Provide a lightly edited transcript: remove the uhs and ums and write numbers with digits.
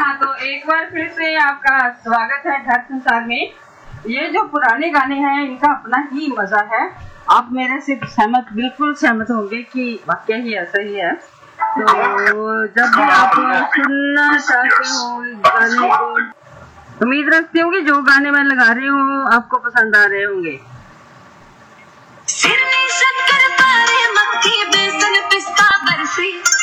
हाँ, तो एक बार फिर से आपका स्वागत है घर संसार में। ये जो पुराने गाने हैं इनका अपना ही मजा है। आप मेरे से बिल्कुल सहमत होंगे कि वाकई ही ऐसा ही है। तो जब भी आप सुनना चाहते हो गाने को, उम्मीद रखती हूँ कि जो गाने मैं लगा रही हूँ आपको पसंद आ रहे होंगे। शक्कर पारे मक्खी बेसन पिस्ता बर्फी